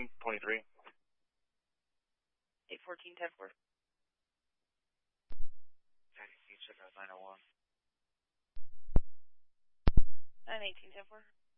23. 814, 10-4. Okay, you check out 901. 918, 10-4.